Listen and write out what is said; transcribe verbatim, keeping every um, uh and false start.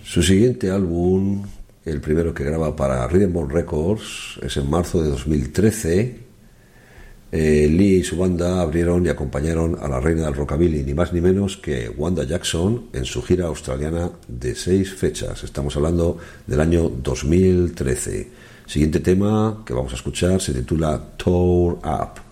Su siguiente álbum, el primero que graba para Rhythm Box Records, es en marzo de dos mil trece. Eh, Lee y su banda abrieron y acompañaron a la reina del rockabilly, ni más ni menos que Wanda Jackson, en su gira australiana de seis fechas. Estamos hablando del año dos mil trece. Siguiente tema que vamos a escuchar se titula Tore Up.